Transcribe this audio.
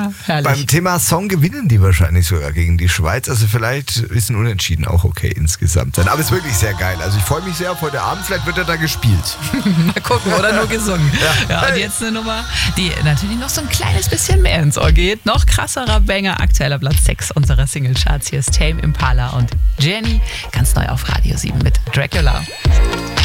Ja, herrlich. Beim Thema Song gewinnen die wahrscheinlich sogar gegen die Schweiz. Also vielleicht ist ein Unentschieden auch okay insgesamt. Aber es ist wirklich sehr geil. Also ich freue mich sehr auf heute Abend. Vielleicht wird er da gespielt. Mal gucken, oder nur gesungen. Ja, und jetzt eine Nummer, die natürlich noch so ein kleines bisschen mehr ins Ohr geht. Noch krasserer Banger, aktueller Platz 6 unserer Singlecharts. Hier ist Tame Impala und Jenny. Ganz neu auf Radio 7 mit Dracula.